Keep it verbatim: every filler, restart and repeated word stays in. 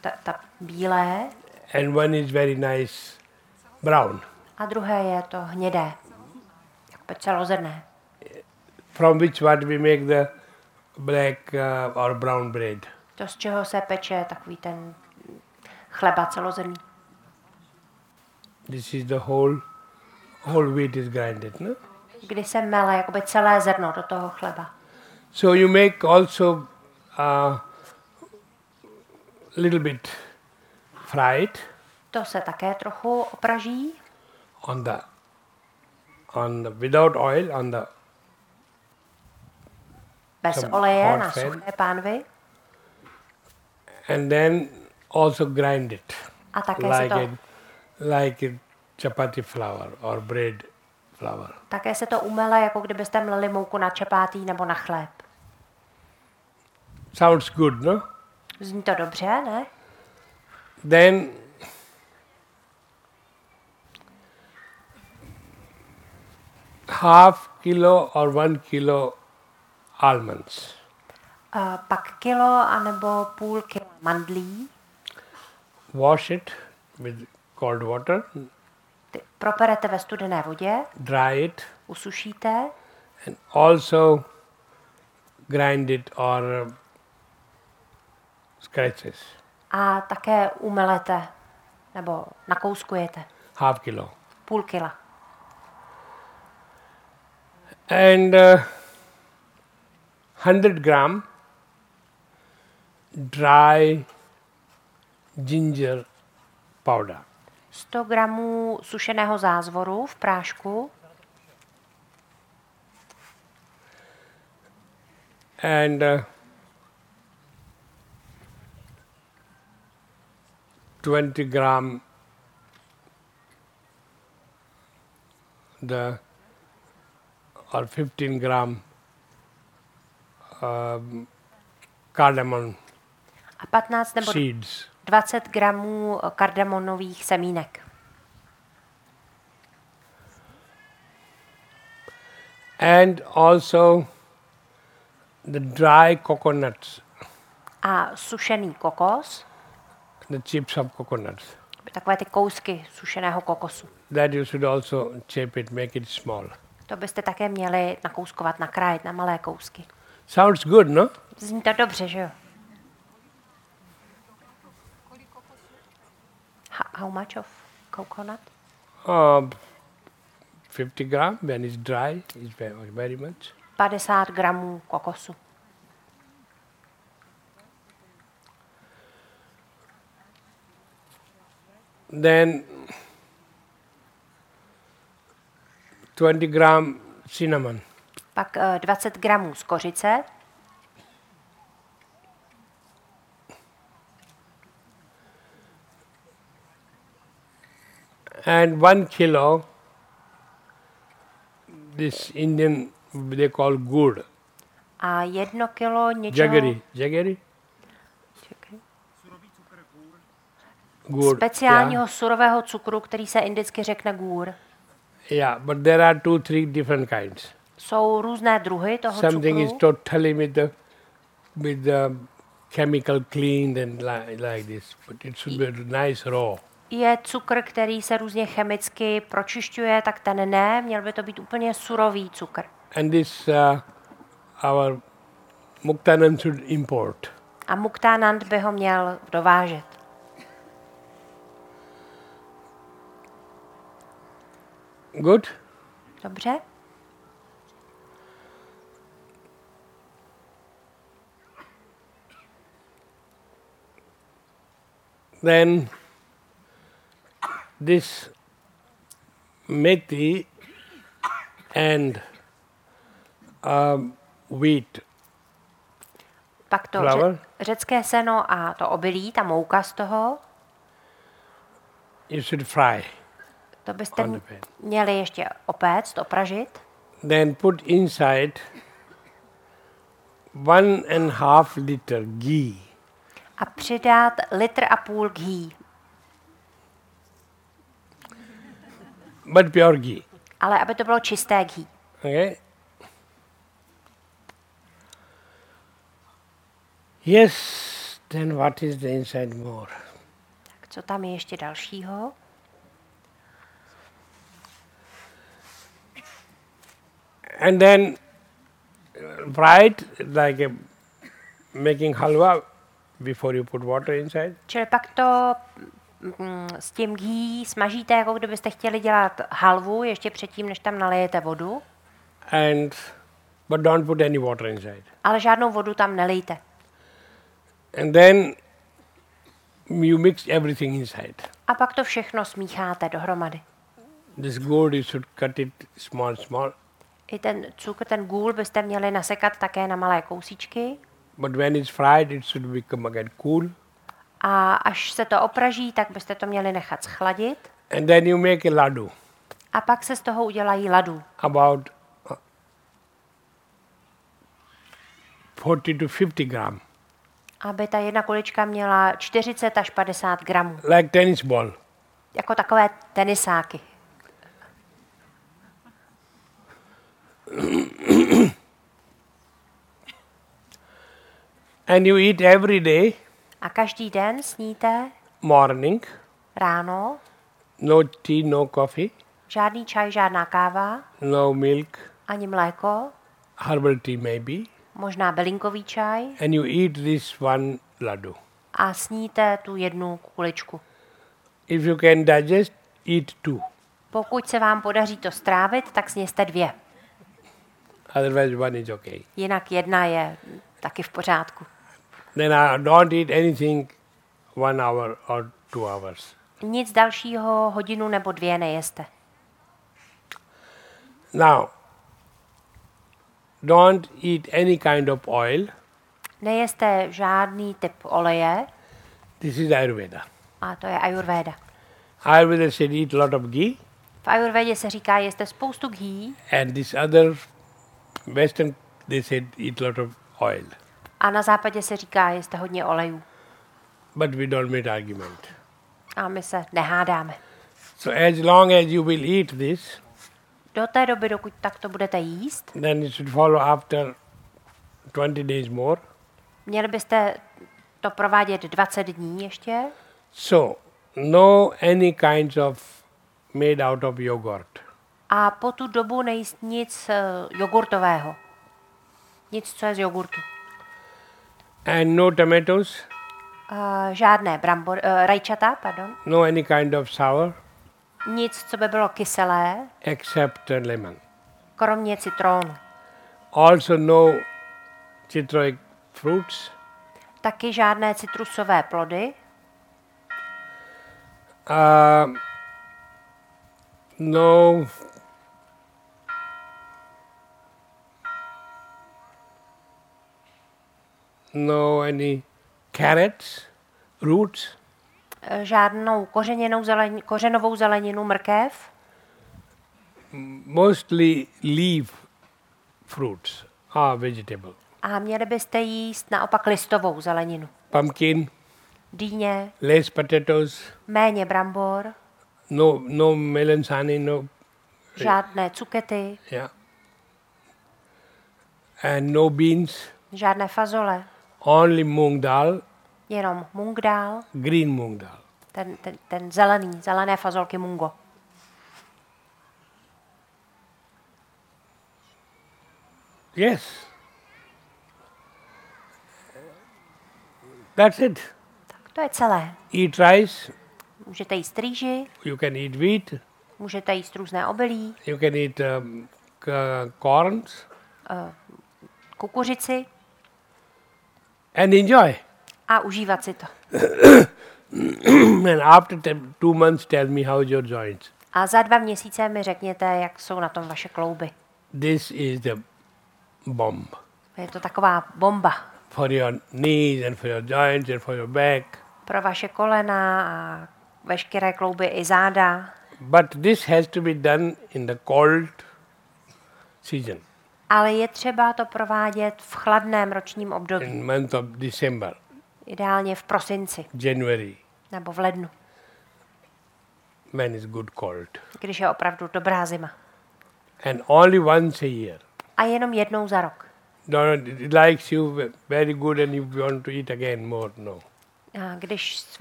ta, ta bílé. And one is very nice brown. A druhé je to hnědé, jako celozrnné. From which what we make the black uh, or brown bread. To, z čeho se peče takový ten chleba celozrnný. This is the whole, whole wheat is grinded, no? Kdy se mele jakoby celé zrno do toho chleba. So you make also uh, little bit fried. To se také trochu opraží. On the, on the without oil, on the Bez some oleje hot na fat. suché pánvi. And then also grind it A také se like to, it, like it chapati flour or bread flour. také se to umele, jako kdybyste mleli mouku na čapátí nebo na chléb. Sounds good, no? Zní to dobře, ne? Then half kilo or one kilo almonds. Uh, pak kilo anebo půl kilo mandlí. Wash it with cold water, Ty properete ve studené vodě, dry it, usušíte and also grind it or uh, scratches. a také umelete nebo nakouskujete Half kilo. půl kila. And uh, one hundred gram dry ginger powder. sto gramů sušeného zázvoru v prášku And uh, twenty gram the or fifteen gram um, cardamom a patnáct nebo seeds. dvacet gramů kardamonových semínek. And also the dry coconuts, A sušený kokos, the chips of coconuts. takové ty kousky sušeného kokosu. That you should also chip it, make it small. To byste také měli nakouskovat, nakrájet na malé kousky. Sounds good, no? Zní to dobře, že jo? Ho- How much of coconut? Uh, fifty gram when it's dry is very, very much. padesát gramů kokosu. Then twenty gram cinnamon. Pak eh, dvacet gramů z kořice, And one kilo this Indian they call gur. a jedno kilo něčeho Jaggery. Jaggery? Čekaj. Gur. speciálního surového cukru, který se indicky řekne gůr. Yeah. yeah, but there are two, three different kinds. Jsou různé druhy toho Something is cukru. totally with the with the chemical cleaned and li- like this, but it should be nice raw. Je cukr, který se různě chemicky pročišťuje, tak ten ne, měl by to být úplně surový cukr. And this uh, our Muktanand should import. A Muktanand by ho měl dovážet. Good? Dobře? Then this methi and um, wheat Pak to Flour? ře- řecké seno a to obilí, ta mouka z toho, you should fry. to byste On m- the pan. měli ještě opéct, opražit. Then put inside one and half liter ghee. A přidat litr a půl ghee, But pure ghee. ale aby to bylo čisté ghee. Okay? Yes, Then what is the inside more? Tak co tam je ještě dalšího? And then uh, fry it like a, making halwa before you put water inside. Čili pak to mm, s tím ghee smažíte, jako kdybyste chtěli dělat halvu, ještě předtím, než tam nalijete vodu. And but don't put any water inside. Ale žádnou vodu tam nelijte. And then you mix everything inside. A pak to všechno smícháte dohromady. This gourd you should cut it small, small. I ten cukr, ten gůl byste měli nasekat také na malé kousíčky. But when it's fried, it should become again cool. A až se to opraží, tak byste to měli nechat schladit. And then you make a laddu, A pak se z toho udělají ladu. about uh, forty to fifty gram, Aby ta jedna kulička měla čtyřicet až padesát gramů. like tennis ball. Jako takové tenisáky. And you eat every day, A každý den sníte morning, ráno, no tea, no coffee, žádný čaj, žádná káva, no milk, ani mléko, herbal tea maybe, možná bylinkový čaj and you eat this one laddu. a sníte tu jednu kuličku. If you can digest, eat two. Pokud se vám podaří to strávit, tak sněste dvě. Otherwise, one is okay. Jinak jedna je taky v pořádku. Then uh, don't eat anything one hour or two hours. Nic dalšího hodinu nebo dvě nejeste. Now, don't eat any kind of oil. Nejeste žádný typ oleje, This is Ayurveda. a to je ayurvéda. Ayurveda said eat lot of ghee, V ayurvédě se říká, jeste spoustu ghee, and this other Western they said eat lot of oil. a na západě se říká, jeste hodně olejů. But we don't make argument. A my se nehádáme. So as long as you will eat this, Do té doby, dokud takto budete jíst, then it should follow after twenty days more. měli byste to provádět dvacet dní ještě. So, no any kinds of made out of yogurt. A po tu dobu nejíst nic uh, jogurtového. Nic, co je z jogurtu. And no tomatoes, Uh, žádné brambor, uh, rajčata, pardon. no any kind of sour, Nic, co by bylo kyselé, except uh, lemon. kromě citrónu. Also no citric fruits, Taky žádné citrusové plody, uh, no no any carrots, roots, uh, žádnou kořeněnou zelen, kořenovou zeleninu, mrkev, mostly leaf fruits are vegetable. a měli byste jíst naopak listovou zeleninu. Pumpkin, Dýně, less potatoes, méně brambor, no no melanzani, no žádné cukety, yeah, and no beans, žádné fazole, only moong dal, jenom mung dál, green moong dal. ten, ten, ten zelený, zelené fazolky mungo. Yes. That's it. Tak to je celé. Eat rice, Můžete jíst rýži, you can eat wheat, můžete jíst různé obilí, you can eat um, c- corns, kukuřici and enjoy. a užívat si to. And after te- two months, tell me how's your joints. A za dva měsíce mi řekněte, jak jsou na tom vaše klouby. This is the bomb Je to taková bomba for your knees and for your joints and for your back. pro vaše kolena a veškeré klouby i záda. But this has to be done in the cold season, Ale je třeba to provádět v chladném ročním období. in month of December, Ideálně v prosinci January, nebo v lednu, when it's good cold. když je opravdu dobrá zima. And only once a year. A jenom jednou za rok. no, it likes you ve- very good and you want to eat again more. No. A když s